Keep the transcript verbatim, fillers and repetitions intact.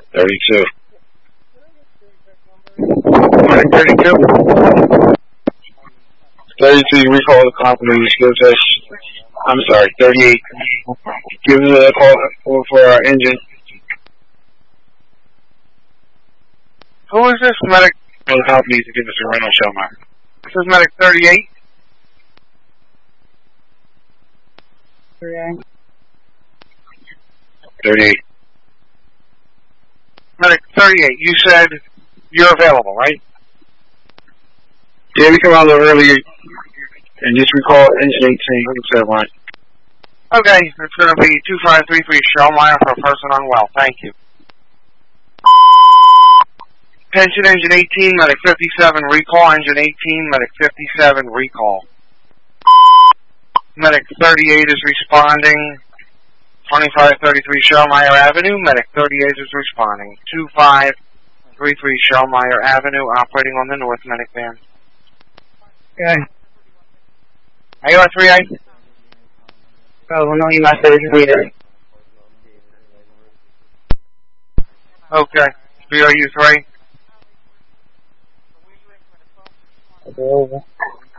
thirty-two. Medic thirty-two. thirty-two, you recall the company. Gives us, I'm sorry, thirty-eight. Gives us a call for, for our engine. Who is this medic? For the company to give us a rental show, Mark. This is medic thirty-eight. thirty-eight. Medic thirty-eight, you said you're available, right? Yeah, we come out a little earlier and just recall engine eighteen. Instead of one. Okay, it's going to be two five three three Shellmeyer for a person unwell. Thank you. Pension engine eighteen, medic fifty-seven, recall. Engine eighteen, medic fifty-seven, recall. Medic thirty-eight is responding. twenty-five thirty-three Shellmeyer Avenue, medic thirty-eight is responding. two five three three Shellmeyer Avenue, operating on the north medic van. Okay. Are you on three eight? Oh, no, you're not thirty-three. Okay. B O U three. Okay.